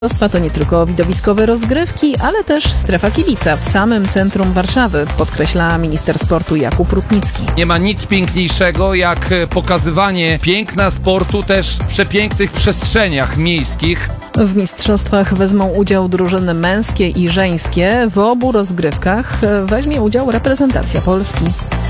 Mistrzostwa to nie tylko widowiskowe rozgrywki, ale też strefa kibica w samym centrum Warszawy, podkreśla minister sportu Jakub Rutnicki. Nie ma nic piękniejszego jak pokazywanie piękna sportu też w przepięknych przestrzeniach miejskich. W mistrzostwach wezmą udział drużyny męskie i żeńskie. W obu rozgrywkach weźmie udział reprezentacja Polski.